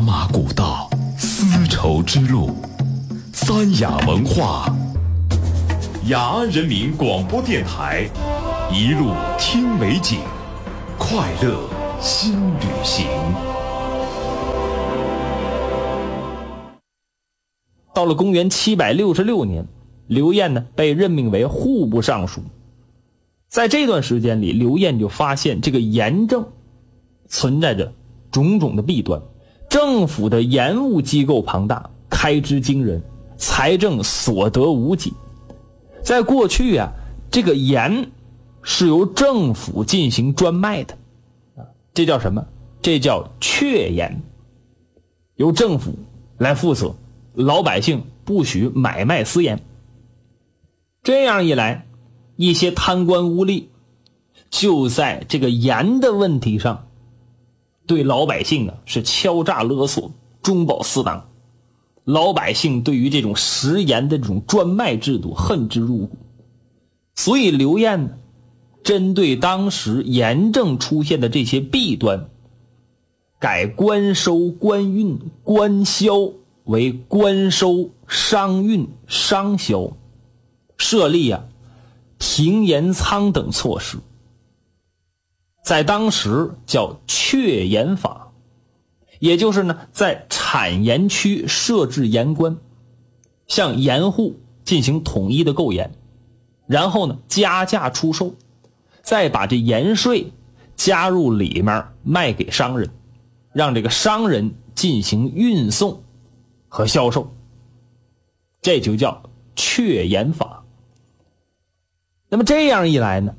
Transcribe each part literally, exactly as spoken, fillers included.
马古道，丝绸之路，三雅文化，雅安人民广播电台，一路听美景，快乐新旅行。 到了公元七百六十六年，刘晏呢被任命为户部尚书。在这段时间里，刘晏就发现这个盐政存在着种种的弊端，政府的盐务机构庞大，开支惊人，财政所得无几。在过去啊，这个盐是由政府进行专卖的，这叫什么？这叫确盐，由政府来负责，老百姓不许买卖私盐。这样一来，一些贪官污吏就在这个盐的问题上对老百姓啊是敲诈勒索，中饱私囊。老百姓对于这种食盐的这种专卖制度恨之入骨。所以刘晏呢，针对当时盐政出现的这些弊端，改官收、官运、官销为官收、商运、商销，设立啊停盐仓等措施，在当时叫确盐法，也就是呢在产盐区设置盐官，向盐户进行统一的购盐，然后呢加价出售，再把这盐税加入里面卖给商人，让这个商人进行运送和销售，这就叫确盐法。那么这样一来呢，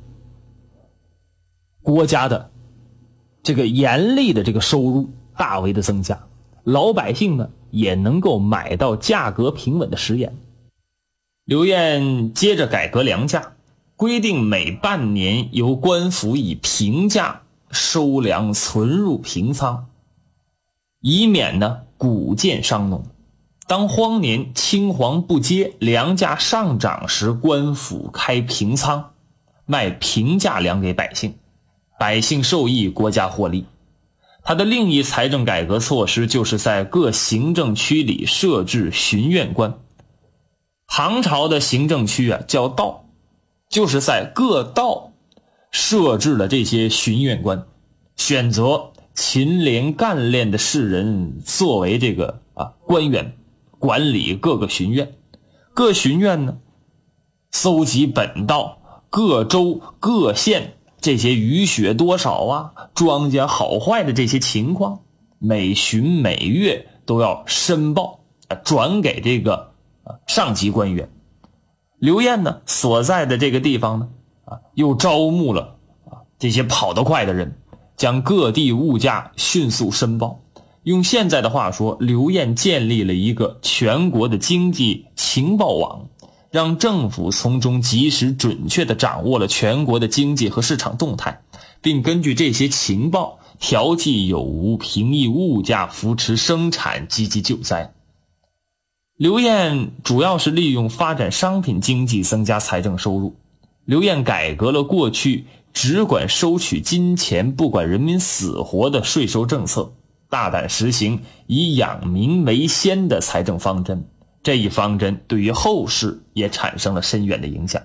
国家的这个盐利的这个收入大为的增加，老百姓呢也能够买到价格平稳的食盐。刘晏接着改革粮价，规定每半年由官府以平价收粮存入平仓，以免呢谷贱伤农。当荒年青黄不接，粮价上涨时，官府开平仓，卖平价粮给百姓，百姓受益，国家获利。他的另一财政改革措施就是在各行政区里设置巡院官。唐朝的行政区啊叫道，就是在各道设置了这些巡院官，选择勤廉干练的士人作为这个啊官员，管理各个巡院。各巡院呢搜集本道各州各县这些雨雪多少啊，庄稼好坏的这些情况，每巡每月都要申报，转给这个上级官员。刘晏呢所在的这个地方呢啊，又招募了啊这些跑得快的人，将各地物价迅速申报。用现在的话说，刘晏建立了一个全国的经济情报网，让政府从中及时准确地掌握了全国的经济和市场动态，并根据这些情报调剂有无，平抑物价，扶持生产，积极救灾。刘晏主要是利用发展商品经济增加财政收入。刘晏改革了过去只管收取金钱不管人民死活的税收政策，大胆实行以养民为先的财政方针。这一方针对于后世也产生了深远的影响。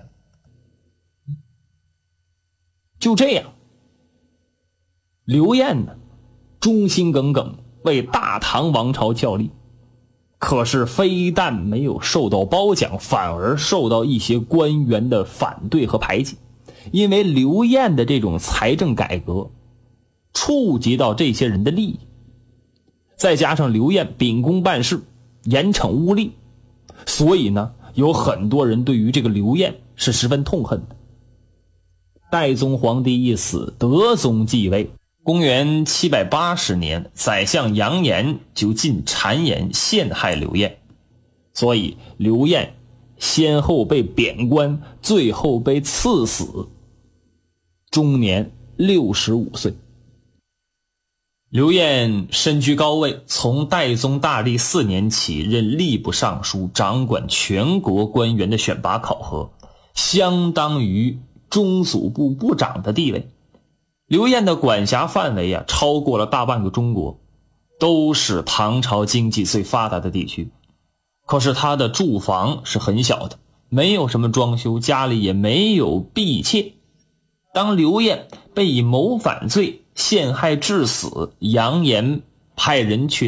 就这样，刘晏呢忠心耿耿，为大唐王朝效力，可是非但没有受到褒奖，反而受到一些官员的反对和排挤。因为刘晏的这种财政改革触及到这些人的利益，再加上刘晏秉公办事，严惩污吏，所以呢有很多人对于这个刘晏是十分痛恨的。代宗皇帝一死，德宗继位。公元七百八十年，宰相杨炎就进谗言陷害刘晏，所以刘晏先后被贬官，最后被赐死，终年六十五岁。刘晏身居高位，从代宗大历四年起任吏部尚书，掌管全国官员的选拔考核，相当于中组部部长的地位。刘晏的管辖范围啊，超过了大半个中国， 都是唐朝经济最发达的地区。可是他的住房是很小的，没有什么装修，家里也没有婢妾。当刘晏被以谋反罪陷害致死，杨炎派人去